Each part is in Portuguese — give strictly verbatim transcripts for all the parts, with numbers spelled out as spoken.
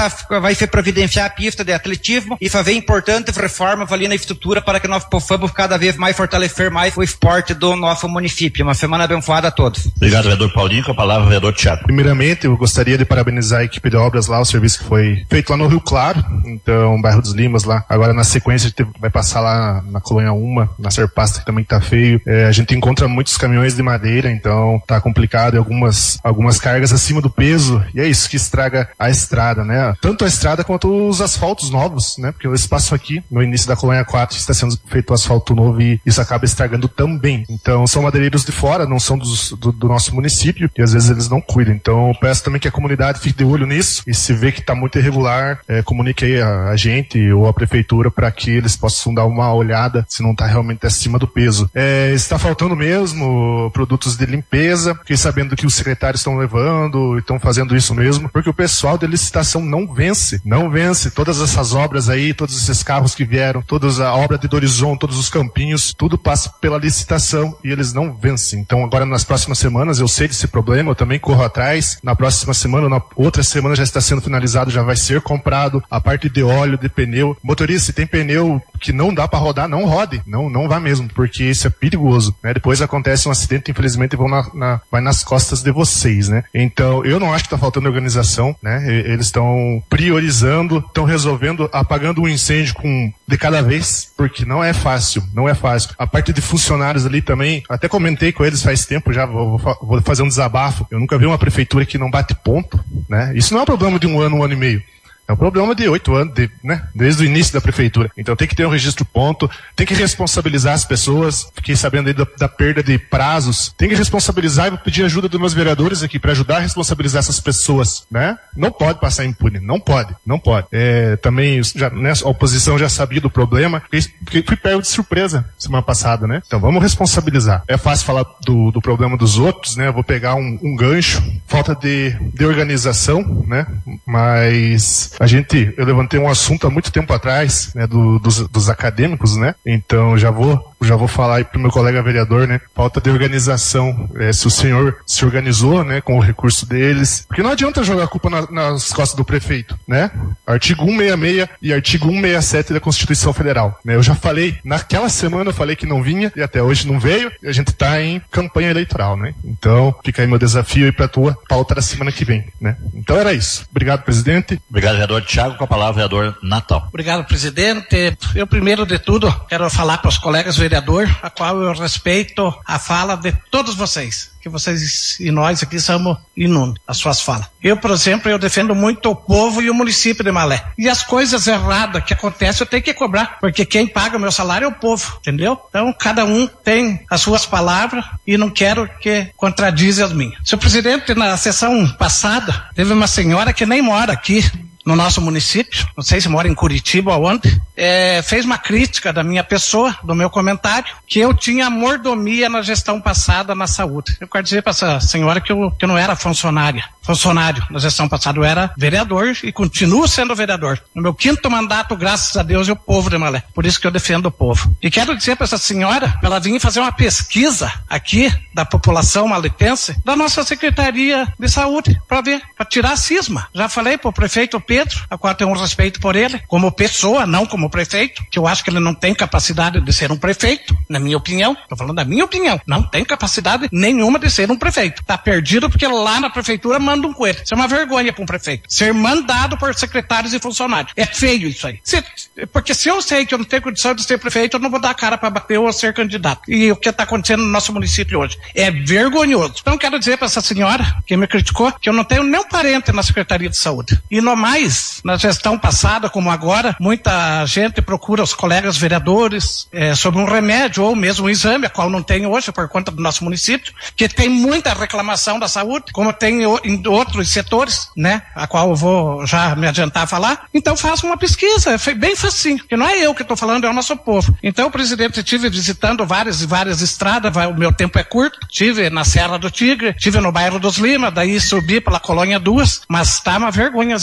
tá, vai ser providenciar a pista de atletismo e fazer importantes reformas ali na estrutura para que nós possamos cada vez mais fortalecer mais o esporte do nosso município. Uma semana abençoada a todos. Obrigado, vereador Paulinho. Com a palavra, vereador Thiago. Primeiramente, eu gostaria de parabenizar a equipe de obras lá, o serviço que foi feito lá no Rio Claro, então, bairro dos Limas lá. Agora, na sequência, a gente vai passar lá na Colônia Uma, na Serpasta, que também tá feio. É, a gente encontra muitos caminhões de madeira, então tá complicado, e algumas, algumas cargas acima do peso, e é isso que estraga a estrada, né? Tanto a estrada quanto os asfaltos novos, né? Porque o espaço aqui, no início da Colônia quatro, está sendo feito asfalto novo e isso acaba estragando também. Então, são madeireiros de fora, não são dos, do, do nosso município, e às vezes eles não cuidam. Então, eu peço também que a comunidade fique de olho nisso, e se vê que tá muito irregular, é, comunique aí a, a gente ou a prefeitura para que eles possam dar uma olhada se não tá realmente acima do peso. É, está faltando mesmo produtos de limpeza, fiquei sabendo que os secretários estão levando, estão fazendo isso mesmo, porque o pessoal de licitação não vence, não vence. Todas essas obras aí, todos esses carros que vieram, toda a obra de Dorizon, todos os campinhos, tudo passa pela licitação e eles não vencem. Então agora nas próximas semanas eu sei desse problema, eu também corro atrás. Na próxima semana, na outra semana já está sendo finalizado, já vai ser comprado a parte de óleo, de pneu. Motorista, se tem pneu que não dá para rodar, não rode, não, não vá mesmo, porque isso é perigoso, né? Depois acontece um acidente, infelizmente, e vão na, na, vai nas costas de vocês, né? Então, eu não acho que tá faltando organização, né? Eles estão priorizando, estão resolvendo, apagando um incêndio com, de cada vez, porque não é fácil, não é fácil. A parte de funcionários ali também, até comentei com eles faz tempo já, vou, vou fazer um desabafo. Eu nunca vi uma prefeitura que não bate ponto, né? Isso não é um problema de um ano, um ano e meio. É um problema de oito anos, de, né? Desde o início da prefeitura. Então tem que ter um registro ponto, tem que responsabilizar as pessoas. Fiquei sabendo aí da, da perda de prazos. Tem que responsabilizar e vou pedir ajuda dos meus vereadores aqui para ajudar a responsabilizar essas pessoas, né? Não pode passar impune, não pode, não pode. É, também já, né, a oposição já sabia do problema, porque fui pego de surpresa semana passada, né? Então vamos responsabilizar. É fácil falar do, do problema dos outros, né? Eu vou pegar um, um gancho, falta de, de organização, né? Mas a gente, eu levantei um assunto há muito tempo atrás, né, do, dos, dos acadêmicos, né? Então já vou, já vou falar aí pro meu colega vereador, né? Falta de organização, é, se o senhor se organizou, né, com o recurso deles, porque não adianta jogar a culpa na, nas costas do prefeito, né? Artigo cento e sessenta e seis e artigo cento e sessenta e sete da Constituição Federal, né? Eu já falei, naquela semana eu falei que não vinha e até hoje não veio, e a gente tá em campanha eleitoral, né? Então fica aí meu desafio aí pra tua pauta da semana que vem, né? Então era isso. Obrigado, presidente. Obrigado, vereador Thiago. Com a palavra, vereador Natal. Obrigado, presidente. Eu, primeiro de tudo, quero falar para os colegas vereador, a qual eu respeito a fala de todos vocês, que vocês e nós aqui somos inunes, as suas falas. Eu, por exemplo, eu defendo muito o povo e o município de Malé. E as coisas erradas que acontecem eu tenho que cobrar, porque quem paga o meu salário é o povo, entendeu? Então, cada um tem as suas palavras e não quero que contradize as minhas. Senhor presidente, na sessão passada, teve uma senhora que nem mora aqui no nosso município, não sei se mora em Curitiba ou onde, é, fez uma crítica da minha pessoa, do meu comentário, que eu tinha mordomia na gestão passada na saúde. Eu quero dizer para essa senhora que eu, que eu não era funcionária, funcionário na gestão passada, eu era vereador e continuo sendo vereador. No meu quinto mandato, graças a Deus, e o povo de Malé. Por isso que eu defendo o povo. E quero dizer para essa senhora, para ela vir fazer uma pesquisa aqui da população maletense, da nossa Secretaria de Saúde, para ver, para tirar a cisma. Já falei para o prefeito Pedro, a qual tenho um respeito por ele, como pessoa, não como prefeito, que eu acho que ele não tem capacidade de ser um prefeito, na minha opinião, estou falando da minha opinião, não tem capacidade nenhuma de ser um prefeito. Está perdido porque lá na prefeitura mandam com ele. Isso é uma vergonha para um prefeito. Ser mandado por secretários e funcionários. É feio isso aí. Se, porque se eu sei que eu não tenho condição de ser prefeito, eu não vou dar a cara para bater ou ser candidato. E o que está acontecendo no nosso município hoje é vergonhoso. Então quero dizer para essa senhora, que me criticou, que eu não tenho nenhum parente na Secretaria de Saúde. E no mais, na gestão passada, como agora, muita gente procura os colegas vereadores é, sobre um remédio ou mesmo um exame, a qual não tem hoje por conta do nosso município, que tem muita reclamação da saúde, como tem em outros setores, né, a qual eu vou já me adiantar a falar. Então faça uma pesquisa, é bem facinho, que não é eu que estou falando, é o nosso povo. Então, presidente, estive visitando várias e várias estradas, vai, o meu tempo é curto, estive na Serra do Tigre, estive no bairro dos Lima, daí subi pela Colônia Duas, mas tá uma vergonha as estradas em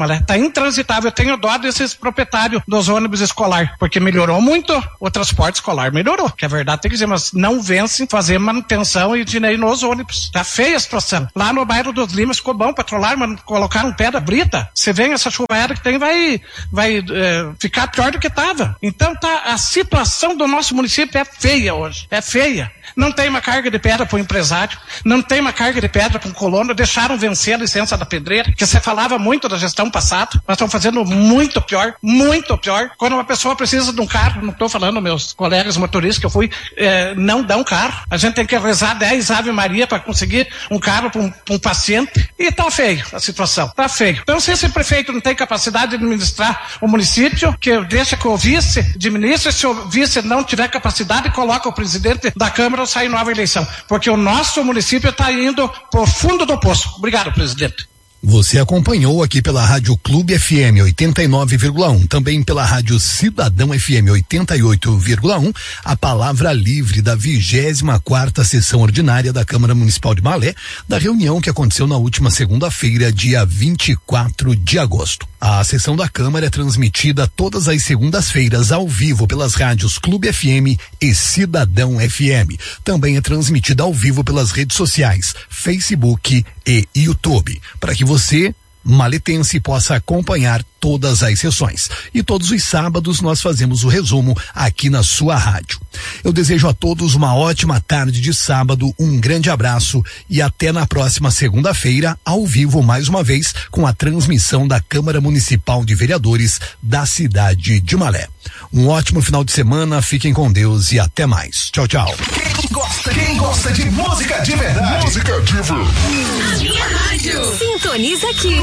Malé. Tá intransitável. Eu tenho dó desses proprietários dos ônibus escolar, porque melhorou muito o transporte escolar, melhorou, que é verdade, tem que dizer, mas não vence fazer manutenção e dinheiro nos ônibus. Tá feia a situação. Lá no bairro dos Limas ficou bom patrolar, mas colocaram pedra brita. Você vem essa chuvaera que tem, vai, vai é, ficar pior do que tava. Então tá, a situação do nosso município é feia hoje. É feia. Não tem uma carga de pedra para o empresário, não tem uma carga de pedra para o colono, deixaram vencer a licença da pedreira, que você falava muito da gestão passada, mas estão fazendo muito pior, muito pior. Quando uma pessoa precisa de um carro, não estou falando meus colegas motoristas que eu fui, eh, não dão carro. A gente tem que rezar dez Ave Maria para conseguir um carro para um, um paciente, e tá feio a situação, tá feio. Então, se esse prefeito não tem capacidade de administrar o município, que deixa que o vice administre, se o vice não tiver capacidade, coloca o presidente da Câmara ou sai nova eleição, porque o nosso município está indo por fundo do poço. Obrigado, presidente. Você acompanhou aqui pela Rádio Clube F M oitenta e nove vírgula um, também pela Rádio Cidadão F M oitenta e oito vírgula um, a palavra livre da vigésima quarta sessão ordinária da Câmara Municipal de Malé, da reunião que aconteceu na última segunda-feira, dia vinte e quatro de agosto. A sessão da Câmara é transmitida todas as segundas-feiras ao vivo pelas rádios Clube F M e Cidadão F M. Também é transmitida ao vivo pelas redes sociais, Facebook e YouTube, para que você, maletense, possa acompanhar todas as sessões. E todos os sábados nós fazemos o resumo aqui na sua rádio. Eu desejo a todos uma ótima tarde de sábado, um grande abraço e até na próxima segunda-feira, ao vivo mais uma vez, com a transmissão da Câmara Municipal de Vereadores da cidade de Malé. Um ótimo final de semana, fiquem com Deus e até mais. Tchau, tchau. Quem gosta, quem gosta de música de verdade? Música de verdade. A minha rádio. Sintoniza aqui.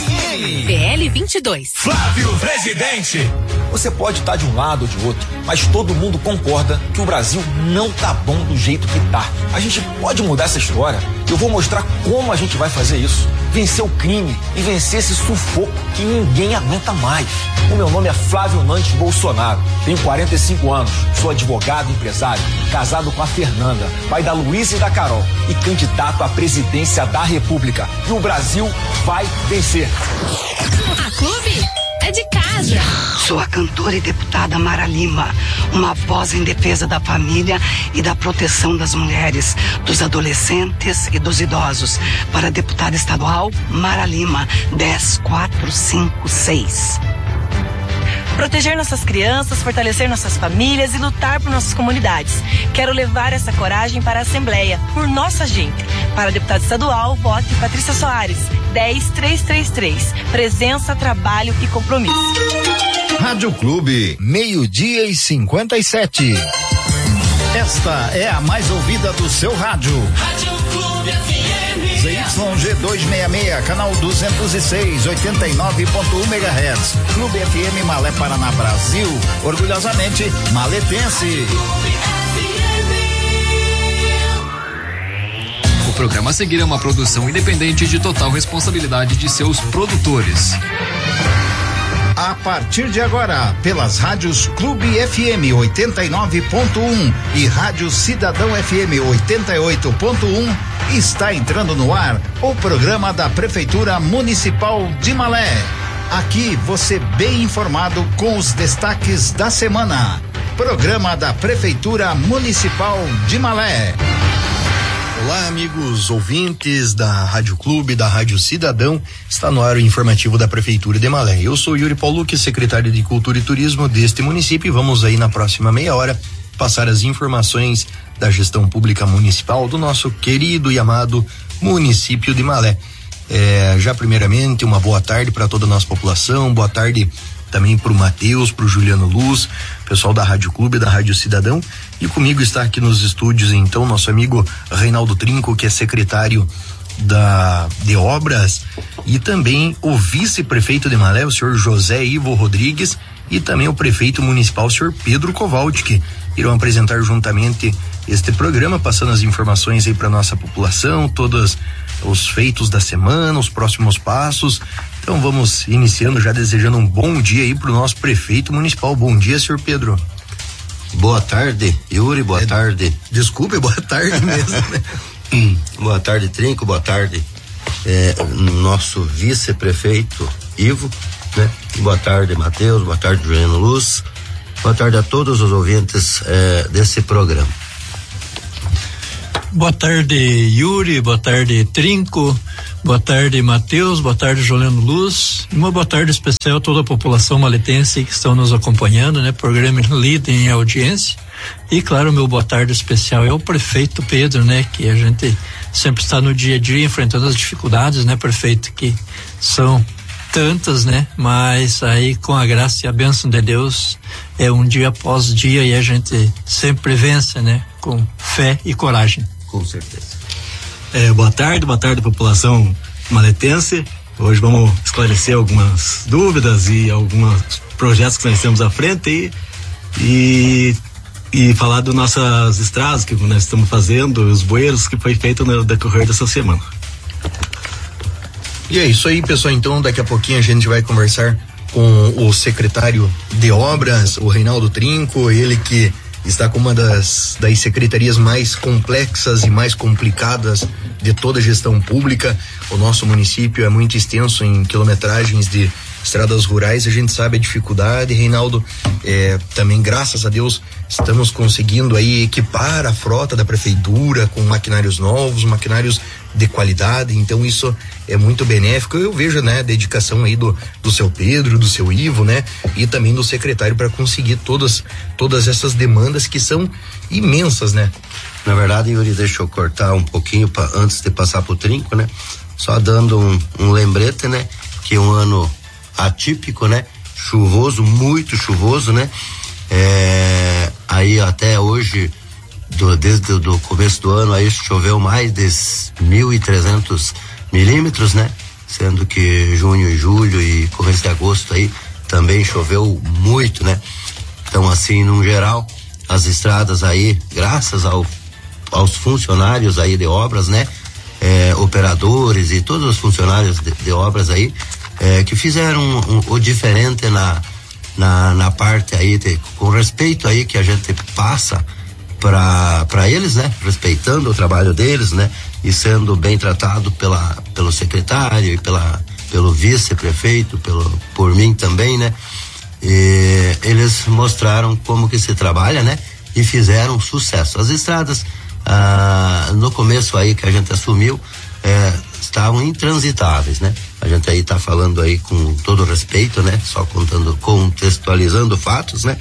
P L vinte e dois. Flávio Presidente. Você pode estar de um lado ou de outro, mas todo mundo concorda que o Brasil não tá bom do jeito que tá. A gente pode mudar essa história. Eu vou mostrar como a gente vai fazer isso. Vencer o crime e vencer esse sufoco que ninguém aguenta mais. O meu nome é Flávio Nantes Bolsonaro. Tenho quarenta e cinco anos. Sou advogado e empresário. Casado com a Fernanda, pai da Luísa e da Carol. E candidato à presidência da República. E o Brasil vai vencer. A Clube é de casa. Sou a cantora e deputada Mara Lima, uma voz em defesa da família e da proteção das mulheres, dos adolescentes e dos idosos. Para deputada estadual, Mara Lima, dez quatro cinco seis. Proteger nossas crianças, fortalecer nossas famílias e lutar por nossas comunidades. Quero levar essa coragem para a Assembleia, por nossa gente. Para deputado estadual, vote Patrícia Soares, dez três três três. Presença, trabalho e compromisso. Rádio Clube, meio-dia e cinquenta e sete. Esta é a mais ouvida do seu rádio. Rádio Clube F M. Z Y G duzentos e sessenta e seis, canal duzentos e seis, oitenta e nove ponto um megahertz. Clube F M Malé Paraná Brasil. Orgulhosamente maletense. O programa a seguir é uma produção independente de total responsabilidade de seus produtores. A partir de agora, pelas rádios Clube F M oitenta e nove ponto um e Rádio Cidadão F M oitenta e oito ponto um, está entrando no ar o programa da Prefeitura Municipal de Malé. Aqui você bem informado com os destaques da semana. Programa da Prefeitura Municipal de Malé. Olá, amigos ouvintes da Rádio Clube, da Rádio Cidadão. Está no ar o informativo da Prefeitura de Malé. Eu sou Yuri Paulucci, secretário de Cultura e Turismo deste município, e vamos aí na próxima meia hora passar as informações da gestão pública municipal do nosso querido e amado município de Malé. É, já primeiramente, uma boa tarde para toda a nossa população, boa tarde também para o Matheus, para o Juliano Luz, pessoal da Rádio Clube, da Rádio Cidadão, e comigo está aqui nos estúdios então nosso amigo Reinaldo Trinco, que é secretário da de obras, e também o vice-prefeito de Malé, o senhor José Ivo Rodrigues, e também o prefeito municipal, o senhor Pedro Kovaldi, que irão apresentar juntamente este programa, passando as informações aí para nossa população, todos os feitos da semana, os próximos passos. Então vamos iniciando, já desejando um bom dia aí pro nosso prefeito municipal. Bom dia, senhor Pedro. Boa tarde, Yuri, boa é, tarde. Desculpe, boa tarde mesmo, né? Boa tarde, Trinco, boa tarde. É, nosso vice-prefeito Ivo, né? Boa tarde, Matheus, boa tarde, Juliano Luz, boa tarde a todos os ouvintes eh, desse programa. Boa tarde, Yuri, boa tarde, Trinco, boa tarde, Matheus, boa tarde, Juliano Luz, e uma boa tarde especial a toda a população maletense que estão nos acompanhando, né? Programa líder em audiência. E claro, meu boa tarde especial é o prefeito Pedro, né? Que a gente sempre está no dia a dia enfrentando as dificuldades, né, prefeito? Que são tantas, né? Mas aí com a graça e a bênção de Deus é um dia após dia e a gente sempre vence, né? Com fé e coragem. Com certeza. É, boa tarde, boa tarde, população maletense. Hoje vamos esclarecer algumas dúvidas e alguns projetos que nós temos à frente e, e, e falar das nossas estradas que nós estamos fazendo, os bueiros que foi feito no decorrer dessa semana. E é isso aí, pessoal. Então, daqui a pouquinho a gente vai conversar com o secretário de obras, o Reinaldo Trinco, ele que está com uma das, das secretarias mais complexas e mais complicadas de toda a gestão pública. O nosso município é muito extenso em quilometragens de estradas rurais, a gente sabe a dificuldade, Reinaldo, é, também graças a Deus estamos conseguindo aí equipar a frota da prefeitura com maquinários novos, maquinários de qualidade, então isso é muito benéfico. Eu vejo, né, a dedicação aí do, do seu Pedro, do seu Ivo, né, e também do secretário para conseguir todas, todas essas demandas que são imensas, né? Na verdade, Yuri, deixa eu cortar um pouquinho pra, antes de passar pro Trinco, né, só dando um, um lembrete, né, que um ano atípico, né, chuvoso, muito chuvoso, né, é, aí até hoje Do, desde o começo do ano aí choveu mais de mil e trezentos milímetros, né? Sendo que junho e julho e começo de agosto aí também choveu muito, né? Então, assim, no geral, as estradas aí, graças ao, aos funcionários aí de obras, né? É, operadores e todos os funcionários de, de obras aí, é, que fizeram um, um, o diferente na, na, na parte aí, de, com respeito aí que a gente passa para para eles, né, respeitando o trabalho deles, né, e sendo bem tratado pela pelo secretário e pela pelo vice-prefeito, pelo por mim também, né, e eles mostraram como que se trabalha, né, e fizeram sucesso. As estradas ah, no começo aí que a gente assumiu eh, estavam intransitáveis, né, a gente aí tá falando aí com todo respeito, né, só contando, contextualizando fatos, né,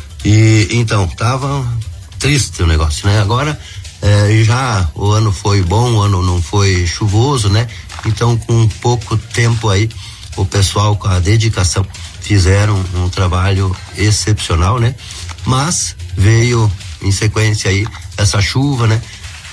e então estavam triste o negócio, né? Agora eh, já o ano foi bom, o ano não foi chuvoso, né? Então, com pouco tempo aí, o pessoal com a dedicação fizeram um trabalho excepcional, né? Mas veio em sequência aí essa chuva, né?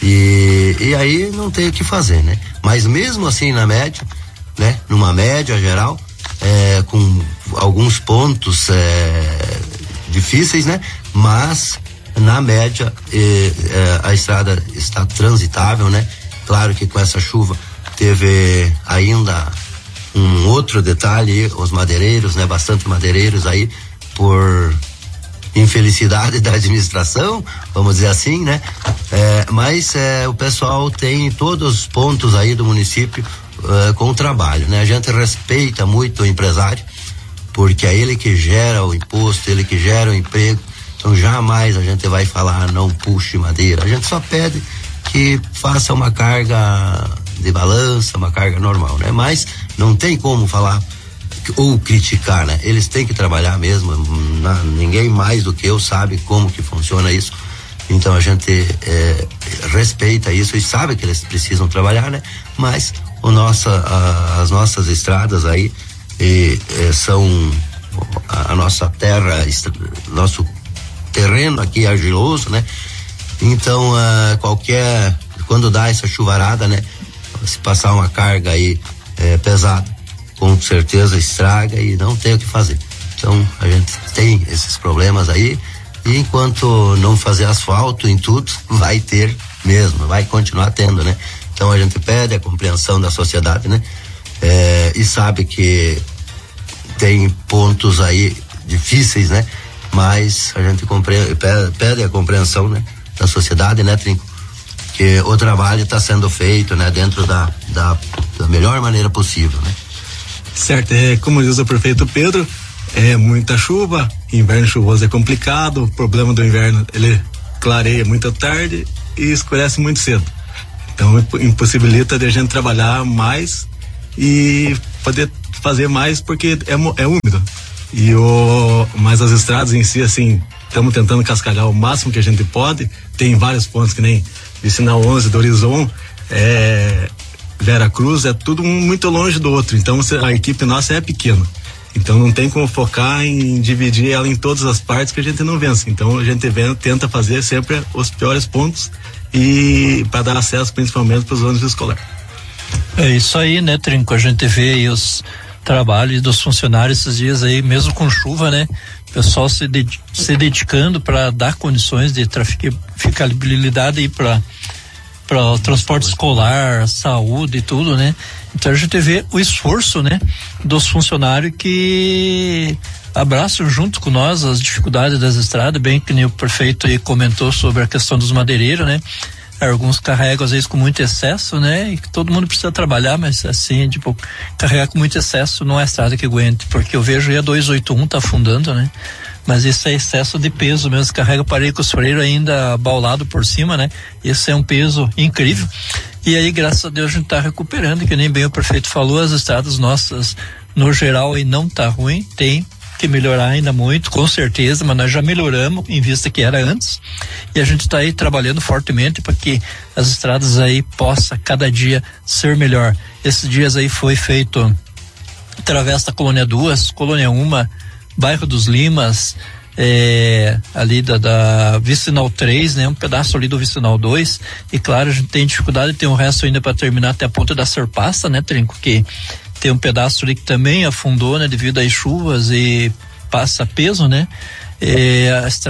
E, e aí não tem o que fazer, né? Mas mesmo assim na média, né? Numa média geral, eh, com alguns pontos eh, difíceis, né? Mas na média eh, eh, a estrada está transitável, né? Claro que com essa chuva teve ainda um outro detalhe, os madeireiros, né? Bastante madeireiros aí por infelicidade da administração, vamos dizer assim, né? Eh, mas eh, o pessoal tem todos os pontos aí do município eh, com o trabalho, né? A gente respeita muito o empresário, porque é ele que gera o imposto, ele que gera o emprego. Então jamais a gente vai falar não puxe madeira, a gente só pede que faça uma carga de balança, uma carga normal, né? Mas não tem como falar ou criticar, né? Eles têm que trabalhar mesmo, na, ninguém mais do que eu sabe como que funciona isso, então a gente é, respeita isso e sabe que eles precisam trabalhar, né? Mas o nossa, a, as nossas estradas aí e, e são a, a nossa terra, nosso terreno aqui argiloso, né? Então, uh, qualquer, quando dá essa chuvarada, né? Se passar uma carga aí é, pesada, com certeza estraga e não tem o que fazer. Então, a gente tem esses problemas aí e enquanto não fazer asfalto em tudo, vai ter mesmo, vai continuar tendo, né? Então, a gente pede a compreensão da sociedade, né? É, e sabe que tem pontos aí difíceis, né? Mas a gente compreende, pede, pede a compreensão, né, da sociedade, né, Trinco? Que o trabalho está sendo feito, né, dentro da, da, da melhor maneira possível, né? Certo, é como diz o prefeito Pedro, é muita chuva, inverno chuvoso é complicado, o problema do inverno, ele clareia muito tarde e escurece muito cedo. Então impossibilita de a gente trabalhar mais e poder fazer mais porque é, é úmido. E o, mas as estradas em si, assim, estamos tentando cascalhar o máximo que a gente pode. Tem vários pontos que nem Vicinal onze do Horizon, é, Vera Cruz, é tudo um muito longe do outro. Então a equipe nossa é pequena. Então não tem como focar em dividir ela em todas as partes que a gente não vence. Então a gente vem, tenta fazer sempre os piores pontos e para dar acesso principalmente para os ônibus escolares. É isso aí, né, Trinco? A gente vê aí os trabalhos dos funcionários esses dias aí, mesmo com chuva, né? O pessoal se, ded- se dedicando para dar condições de traficabilidade aí para para o transporte escolar, saúde e tudo, né? Então a gente vê o esforço, né, dos funcionários que abraçam junto com nós as dificuldades das estradas, bem que nem o prefeito aí comentou sobre a questão dos madeireiros, né? Alguns carregam às vezes com muito excesso, né? E que todo mundo precisa trabalhar, mas assim, tipo, carregar com muito excesso não é estrada que aguente, porque eu vejo aí a duzentos e oitenta e um tá afundando, né? Mas isso é excesso de peso mesmo, carrega parede com os freios ainda baulado por cima, né? Esse é um peso incrível. E aí, graças a Deus, a gente tá recuperando, que nem bem o prefeito falou, as estradas nossas, no geral, aí não tá ruim, tem que melhorar ainda muito, com certeza, mas nós já melhoramos em vista que era antes, e a gente está aí trabalhando fortemente para que as estradas aí possa cada dia ser melhor. Esses dias aí foi feito através da Colônia duas, Colônia uma, Bairro dos Limas, é, ali da, da Vicinal três, né? Um pedaço ali do Vicinal dois, e claro, a gente tem dificuldade, tem um resto ainda para terminar até a ponta da Serpassa, né, Trinco, que tem um pedaço ali que também afundou, né, devido às chuvas e passa peso, né? É, a